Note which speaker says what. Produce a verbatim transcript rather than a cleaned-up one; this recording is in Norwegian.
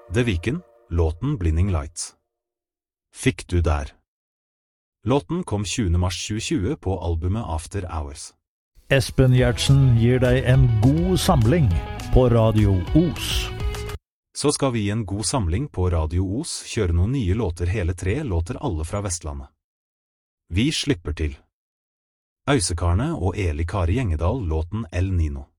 Speaker 1: The Weeknd, låten Blinding Lights. Fikk du der. Låten kom tjuende mars tjue tjue på albumet After Hours.
Speaker 2: Espen Gjertsen gir deg en god samling på Radio Os.
Speaker 1: Så skal vi i en god samling på Radio Os kjøre noen nye låter, hele tre låter, alle fra Vestlandet. Vi slipper til Øysekarne og Eli Kari Gjengedal, låten El Nino.